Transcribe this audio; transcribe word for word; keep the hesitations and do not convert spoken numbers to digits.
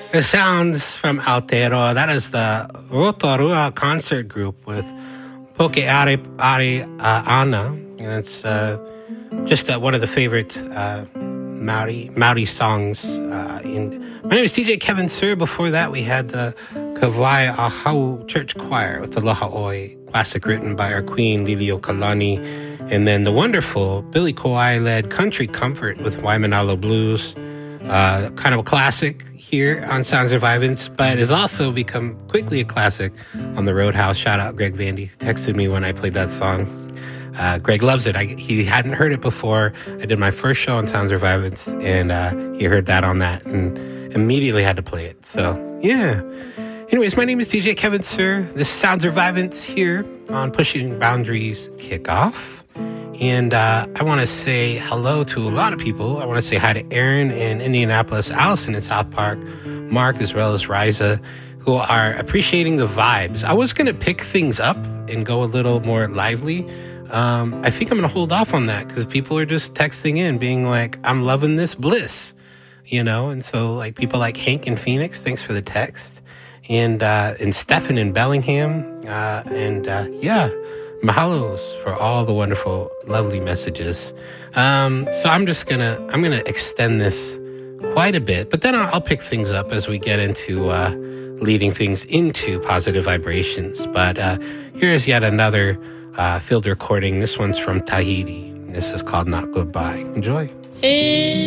The sounds from Aotearoa. That is the Rotorua concert group with Poke Are Are uh, Ana. And it's uh, just uh, one of the favorite uh, Maori, Maori songs. Uh, in My name is D J Kevin Sir. Before that, we had the Kawai Ahau Church Choir with the Lahaoi, classic written by our queen, Lilio Kalani. And then the wonderful Billy Kawai-led Country Comfort with Waimanalo Blues. Uh, kind of a classic here on Sounds of Vivance, but has also become quickly a classic on the Roadhouse. Shout out Greg Vandy, who texted me when I played that song. Uh, Greg loves it. I, he hadn't heard it before. I did my first show on Sounds of Vivance, and uh, he heard that on that and immediately had to play it. So, yeah. Anyways, my name is D J Kevin Sir. This is Sounds of Vivance here on Pushing Boundaries Kickoff. And uh, I want to say hello to a lot of people. I want to say hi to Aaron in Indianapolis, Allison in South Park, Mark, as well as Riza, who are appreciating the vibes. I was going to pick things up and go a little more lively. Um, I think I'm going to hold off on that because people are just texting in being like, I'm loving this bliss, you know? And so like people like Hank in Phoenix, thanks for the text. And, uh, and Stefan in Bellingham. Uh, and uh, yeah. Mahalos for all the wonderful, lovely messages. Um, so I'm just gonna, I'm gonna extend this quite a bit, but then I'll, I'll pick things up as we get into uh, leading things into positive vibrations. But uh, here's yet another uh, field recording. This one's from Tahiti. This is called Not Goodbye. Enjoy. And